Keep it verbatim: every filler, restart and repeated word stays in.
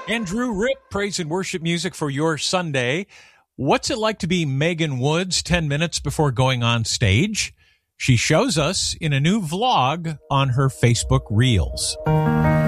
Andrew Ripp, praise and worship music for your Sunday. What's it like to be Megan Woods ten minutes before going on stage? She shows us in a new vlog on her Facebook Reels.